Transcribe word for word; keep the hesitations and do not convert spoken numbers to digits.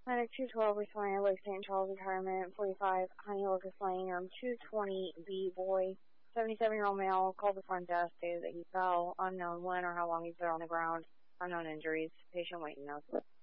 Medic two twelve responding to Lake Saint Charles Retirement, forty-five Honey Locust Lane, room two twenty B, boy, seventy-seven-year-old male, called the front desk, stated that he fell, unknown when or how long he's been on the ground, unknown injuries, patient waiting notes.